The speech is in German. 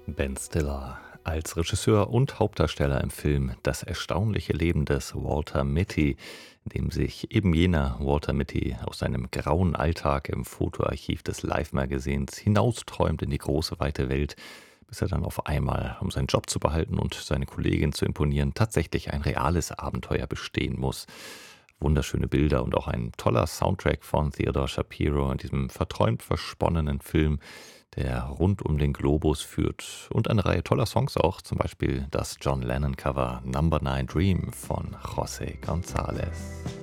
Ben Stiller als Regisseur und Hauptdarsteller im Film „Das erstaunliche Leben des Walter Mitty“, in dem sich eben jener Walter Mitty aus seinem grauen Alltag im Fotoarchiv des Life-Magazins hinausträumt in die große, weite Welt, bis er dann auf einmal, um seinen Job zu behalten und seine Kollegin zu imponieren, tatsächlich ein reales Abenteuer bestehen muss. Wunderschöne Bilder und auch ein toller Soundtrack von Theodore Shapiro in diesem verträumt versponnenen Film, der rund um den Globus führt. Und eine Reihe toller Songs auch, zum Beispiel das John Lennon-Cover Number 9 Dream von José González.